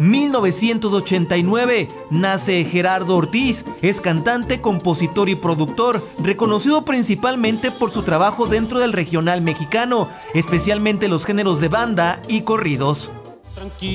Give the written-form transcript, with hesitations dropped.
1989 nace Gerardo Ortiz. Es cantante, compositor y productor, reconocido principalmente por su trabajo dentro del regional mexicano, especialmente los géneros de banda y corridos.